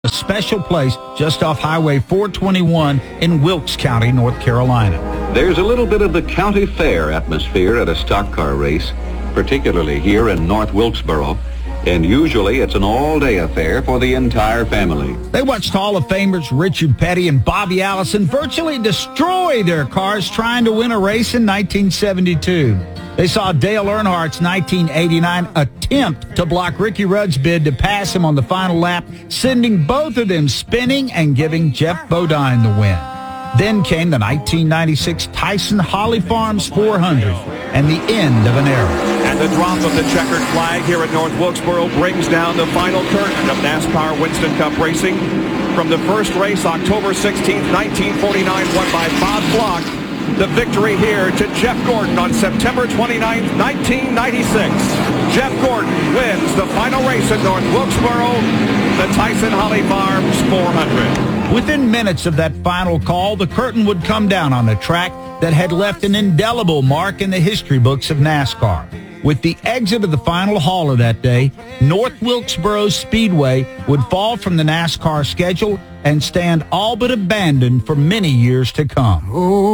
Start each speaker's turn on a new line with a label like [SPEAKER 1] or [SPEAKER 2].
[SPEAKER 1] a special place just off Highway 421 in Wilkes County, North Carolina.
[SPEAKER 2] There's a little bit of the county fair atmosphere at a stock car race, particularly here in North Wilkesboro. And usually it's an all-day affair for the entire family.
[SPEAKER 1] They watched Hall of Famers Richard Petty and Bobby Allison virtually destroy their cars trying to win a race in 1972. They saw Dale Earnhardt's 1989 attempt to block Ricky Rudd's bid to pass him on the final lap, sending both of them spinning and giving Geoff Bodine the win. Then came the 1996 Tyson Holly Farms 400 and the end of an era.
[SPEAKER 3] And the drop of the checkered flag here at North Wilkesboro brings down the final curtain of NASCAR Winston Cup racing. From the first race, October 16, 1949, won by Bob Flock. The victory here to Jeff Gordon on September 29, 1996. Jeff Gordon wins the final race at North Wilkesboro, the Tyson Holly Farms 400.
[SPEAKER 1] Within minutes of that final call, the curtain would come down on a track that had left an indelible mark in the history books of NASCAR. With the exit of the final hauler that day, North Wilkesboro Speedway would fall from the NASCAR schedule and stand all but abandoned for many years to come.